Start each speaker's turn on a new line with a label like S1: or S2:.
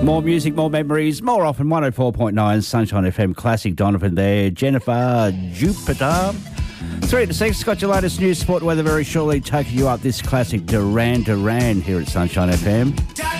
S1: More music, more memories, more often. 104.9 Sunshine FM Classic. Donovan there. Jennifer Jupiter. 3 to 6. Got your latest news, sport, weather very shortly. Taking you up this classic Duran Duran here at Sunshine FM.